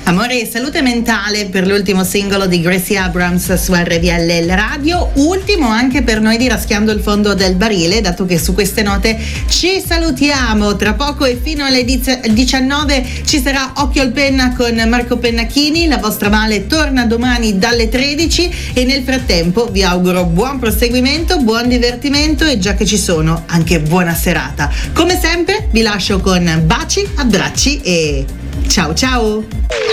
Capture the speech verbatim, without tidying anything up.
Amore e salute mentale per l'ultimo singolo di Gracie Abrams su R V L Radio, ultimo anche per noi di Raschiando il fondo del barile, dato che su queste note ci salutiamo. Tra poco e fino alle diciannove ci sarà Occhio al Penna con Marco Pennacchini, la vostra Male torna domani dalle tredici e nel frattempo vi auguro buon proseguimento, buon divertimento e già che ci sono anche buona serata. Come sempre vi lascio con baci, abbracci e ciao ciao!